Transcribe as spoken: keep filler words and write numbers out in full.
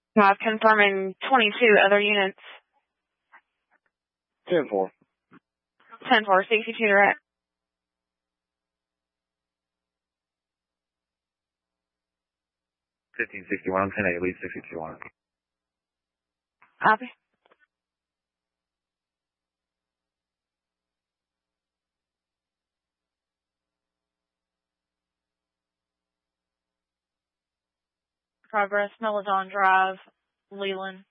Five confirming twenty-two other units. ten four. ten four, sixty-two direct. fifteen sixty-one, I'm ten eight, lead sixty-two one. Copy. Progress, Meladon Drive, Leland.